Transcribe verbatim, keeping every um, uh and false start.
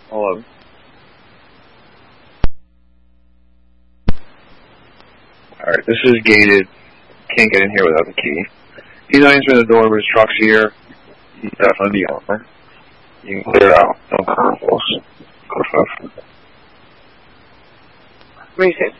eleven. Alright, this is gated. Can't get in here without the key. He's not answering the door, but his truck's here. He's definitely the owner. You can clear it out. Don't come close. Go to five. What do you say,